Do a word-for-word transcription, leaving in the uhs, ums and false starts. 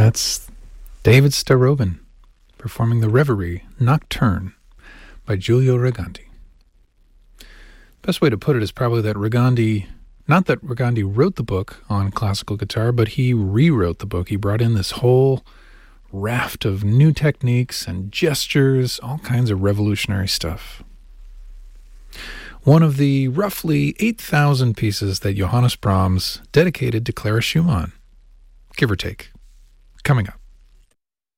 that's David Starobian performing the Reverie Nocturne by Giulio Regandi. Best way to put it is probably that Regandi, not that Regandi wrote the book on classical guitar, but he rewrote the book. He brought in this whole raft of new techniques and gestures, all kinds of revolutionary stuff. One of the roughly eight thousand pieces that Johannes Brahms dedicated to Clara Schumann, give or take, coming up.